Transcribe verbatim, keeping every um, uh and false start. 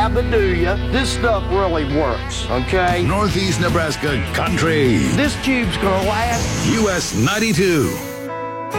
Abaduya. This stuff really works, okay? Northeast Nebraska Country. This tube's gonna last. U S ninety-two.